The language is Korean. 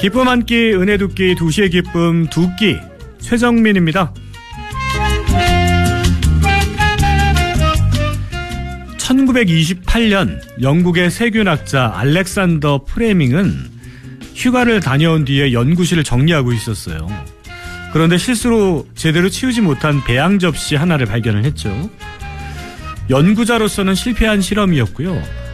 기쁨 한 끼, 은혜 두 끼, 두시의 기쁨 두 끼. 최정민입니다. 1928년 영국의 세균학자 알렉산더 프레밍은 휴가를 다녀온 뒤에 연구실을 정리하고 있었어요. 그런데 실수로 제대로 치우지 못한 배양 접시 하나를 발견을 했죠. 연구자로서는 실패한 실험이었고요.